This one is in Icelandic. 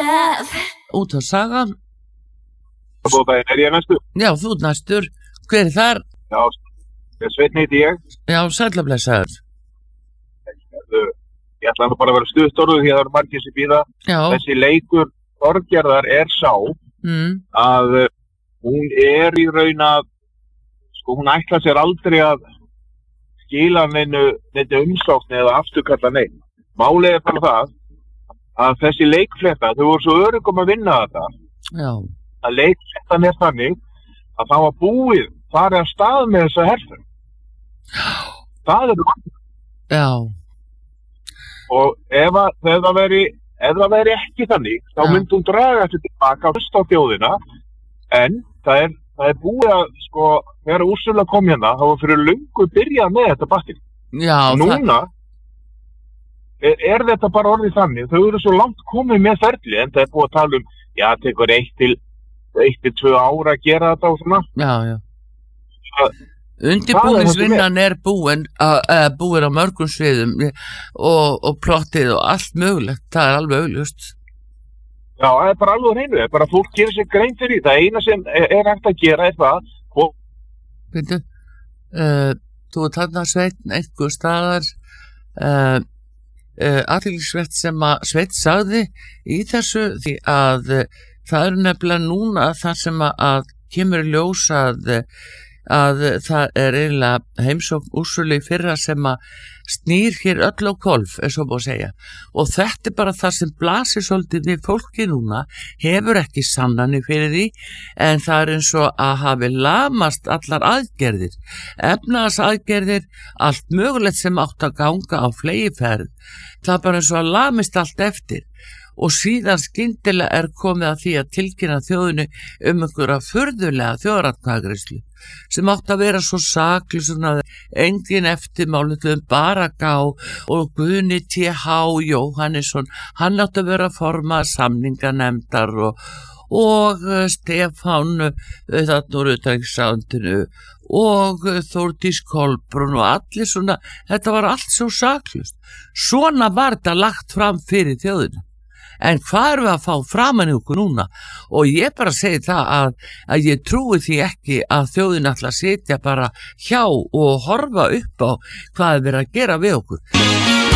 Út á Saga. Góðan daginn, ég næstur? Já, þú næstur. Hver þar? Já, Sveinn heiti ég. Já, sællablessaður. Ég ætla nú bara að vera stuðstorðu því að það eru margir sem bíða. Já. Þessi leikur Þorgerðar sá að hún í raun að, hún ætla sér aldrei að skila neinu umsókn eða afturkalla neinn. Málið bara það að þessi leikflétta, þau voru svo öruggum að vinna þetta. Já. Að leikfléttan þannig að það var búið farið að stað með þessa herfum. Það Já. Og ef það veri ekki þannig, þá myndi hún draga þetta tilbaka á þjóðina, en það er búið að, þegar Úrsula kom hérna, þá var fyrir löngu byrjað með þetta batteri. Já. Núna er þetta bara orðið þannig, þau eru svo langt komið með ferli, en það er búið að tala það tekur 1 til 2 ára að gera þetta og svona. Já. Undirbúningsvinnan búin á mörgum sviðum og plottið og allt mögulegt, það alveg augljóst. Já, það bara alveg hreinu, það bara fólk gerir sér grein fyrir það, eina sem hægt að gera það. Bindu, þú þarna Sveinn einhver staðar athyglisvert sem að Sveinn sagði í þessu, því að það nefnilega núna það sem að kemur í ljós að það eiginlega heimsókn Úrsulu í fyrra sem að snýr hér öll á hvolf, svo má segja. Og þetta bara það sem blasir svolítið við fólki núna, hefur ekki sannanir fyrir því, en það eins og að hafi lamast allar aðgerðir, efnahagsaðgerðir, allt mögulegt sem átt að ganga á fleygiferð. Það bara eins og að lamist allt eftir. Og síðan skyndilega komið að því að tilkynna þjóðinu einhverja furðulega þjóðaratkvæðagreiðslu sem átt að vera svo saklaus að engin eftirmáluð bara gá og Guðni T.H. Jóhannesson, hann átt að vera formað samninganefndar og Stefán þarna úr utanríkisráðuneytinu og Þórdís Kolbrún og allir svona, þetta var allt svo saklaust. Svona var þetta lagt fram fyrir þjóðinu. En hvað erum við að fá framan í okkur núna? Og ég bara segi það að ég trúi því ekki að þjóðin ætla að sitja bara hjá og horfa upp á hvað er verið að gera við okkur.